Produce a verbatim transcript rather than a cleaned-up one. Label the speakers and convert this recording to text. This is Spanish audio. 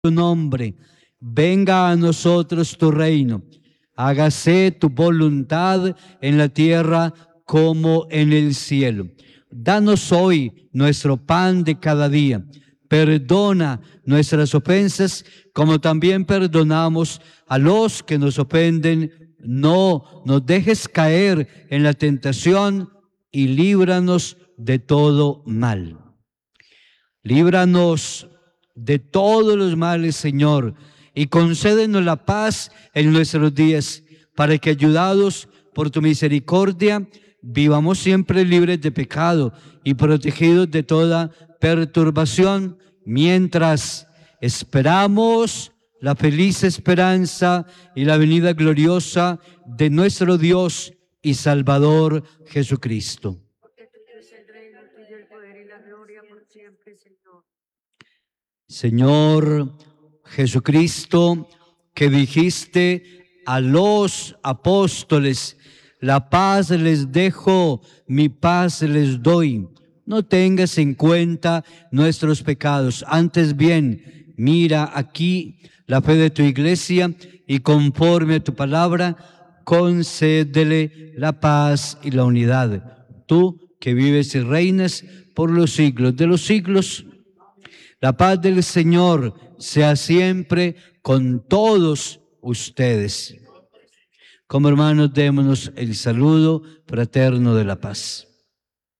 Speaker 1: tu nombre, venga a nosotros tu reino, hágase tu voluntad en la tierra como en el cielo. Danos hoy nuestro pan de cada día. Perdona nuestras ofensas como también perdonamos a los que nos ofenden. No nos dejes caer en la tentación y líbranos de todo mal. Líbranos de todos los males, Señor, y concédenos la paz en nuestros días, para que, ayudados por tu misericordia, vivamos siempre libres de pecado y protegidos de toda perturbación, mientras esperamos la feliz esperanza y la venida gloriosa de nuestro Dios y Salvador Jesucristo. Señor Jesucristo, que dijiste a los apóstoles, la paz les dejo, mi paz les doy. No tengas en cuenta nuestros pecados, antes bien, mira aquí la fe de tu iglesia y conforme a tu palabra, concédele la paz y la unidad. Tú que vives y reinas por los siglos de los siglos. La paz del Señor sea siempre con todos ustedes. Como hermanos, démonos el saludo fraterno de la paz.